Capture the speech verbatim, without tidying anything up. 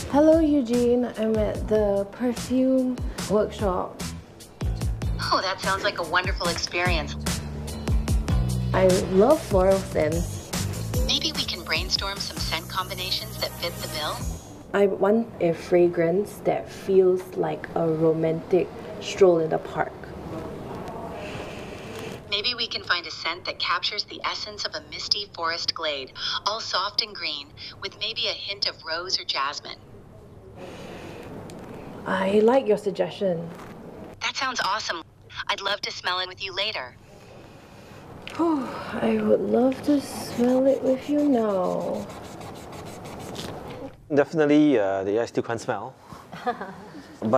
Hello, Eugene. I'm at the perfume workshop. Oh, that sounds like a wonderful experience. I love floral scents. Maybe we can brainstorm some scent combinations that fit the bill? I want a fragrance that feels like a romantic stroll in the park. Maybe we can find a scent that captures the essence of a misty forest glade, all soft and green, with maybe a hint of rose or jasmine. I like your suggestion. That sounds awesome. I'd love to smell it with you later. Oh, I would love to smell it with you now. Definitely, uh, the air still can't smell.